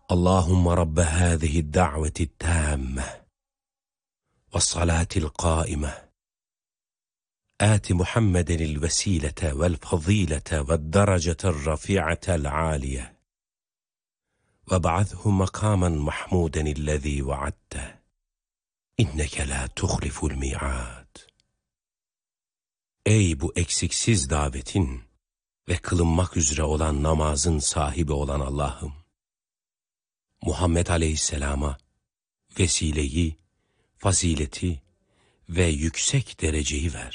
اللهم رب هذه الدعوة التامة والصلاة القائمة آت محمد الوسيلة والفضيلة والدرجة الرفيعة العالية وابعثه مقاما محمودا الذي وعدته إنك لا تخلف الميعاد. Ey bu eksiksiz davetin ve kılınmak üzere olan namazın sahibi olan Allah'ım, Muhammed Aleyhisselam'a vesileyi, fazileti ve yüksek dereceyi ver.